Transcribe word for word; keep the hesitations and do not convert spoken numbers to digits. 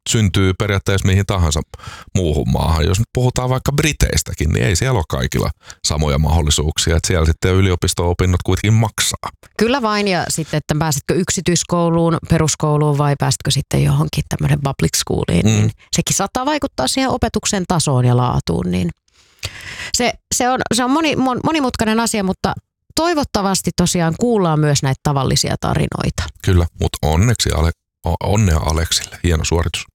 syntyy periaatteessa mihin tahansa muuhun maahan. Jos nyt puhutaan vaikka Briteistäkin, niin ei siellä ole kaikilla samoja mahdollisuuksia. Että siellä sitten yliopisto-opinnot kuitenkin maksaa. Kyllä vain, ja sitten, että pääsetkö yksityiskouluun, peruskouluun vai pääsetkö sitten johonkin tämmöinen public schooliin, mm. niin sekin saattaa vaikuttaa siihen opetuksen tasoon ja laatuun. Niin se, se on, se on moni, monimutkainen asia, mutta toivottavasti tosiaan kuullaan myös näitä tavallisia tarinoita. Kyllä, mutta onneksi Ale, onnea Aleksille. Hieno suoritus.